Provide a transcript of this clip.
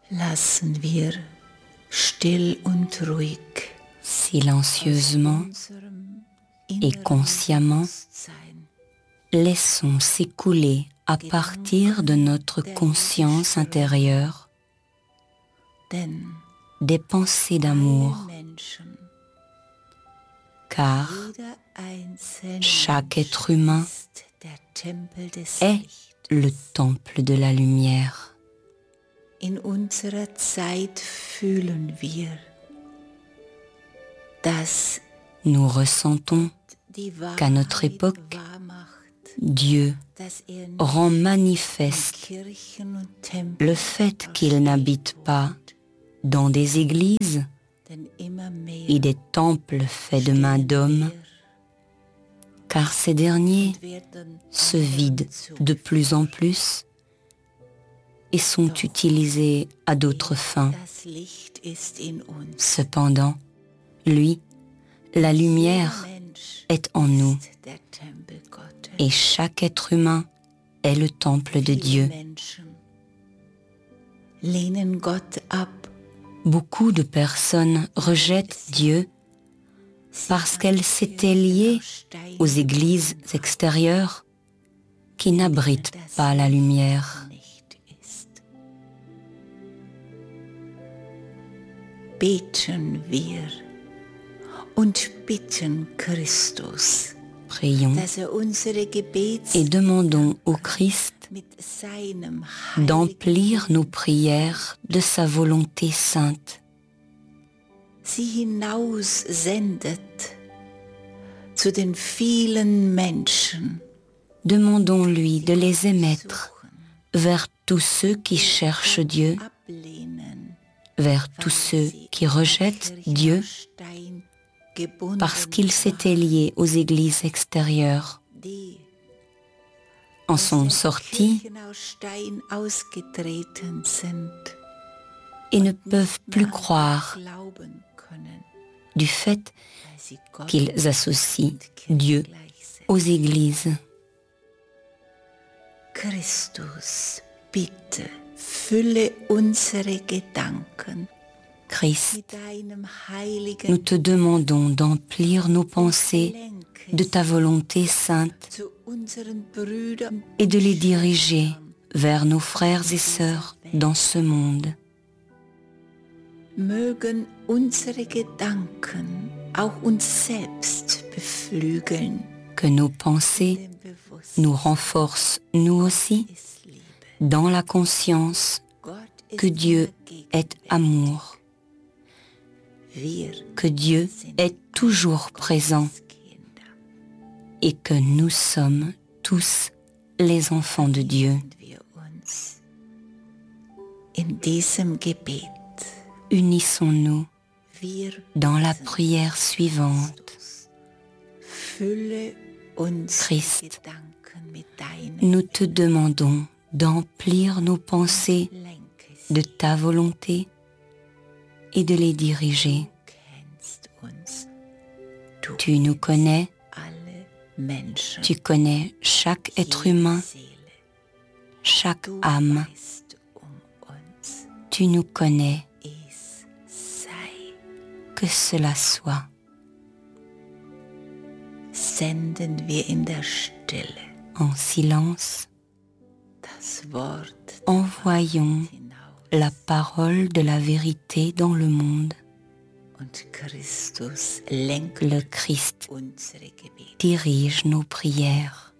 Lassen wir still und ruhig silencieusement et consciemment, laissons s'écouler à partir de notre conscience intérieure des pensées d'amour, car chaque être humain est le temple de la lumière. In unserer Zeit fühlen wir, dass nous ressentons qu'à notre époque, Dieu rend manifeste le fait qu'il n'habite pas dans des églises et des temples faits de mains d'hommes, car ces derniers se vident de plus en plus et sont utilisés à d'autres fins. Cependant, lui, la lumière est en nous et chaque être humain est le temple de Dieu. Beaucoup de personnes rejettent Dieu parce qu'elles s'étaient liées aux églises extérieures qui n'abritent pas la lumière. Beten wir und bitten Christus, prions et demandons au Christ d'emplir nos prières de sa volonté sainte. Sie hinaussendet zu den vielen Menschen. Demandons-lui de les émettre vers tous ceux qui cherchent Dieu, vers tous ceux qui rejettent Dieu parce qu'ils s'étaient liés aux églises extérieures, en sont sortis et ne peuvent plus croire du fait qu'ils associent Dieu aux églises. Christus, bitte, fülle unsere Gedanken. Christ, nous te demandons d'emplir nos pensées de ta volonté sainte et de les diriger vers nos frères et sœurs dans ce monde. Mögen unsere Gedanken auch uns selbst beflügeln. Que nos pensées nous renforcent nous aussi dans la conscience que Dieu est amour, que Dieu est toujours présent et que nous sommes tous les enfants de Dieu. Unissons-nous dans la prière suivante. Christ, nous te demandons d'emplir nos pensées de ta volonté et de les diriger. Tu nous connais, tu connais chaque être humain, chaque âme. Tu nous connais, que cela soit. Senden wir in der Stille en silence, envoyons la parole de la vérité dans le monde. Le Christ dirige nos prières.